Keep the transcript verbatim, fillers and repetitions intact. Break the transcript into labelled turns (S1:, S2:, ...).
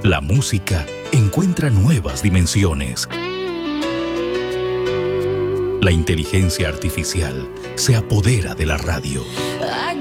S1: La música encuentra nuevas dimensiones. La inteligencia artificial se apodera de la radio.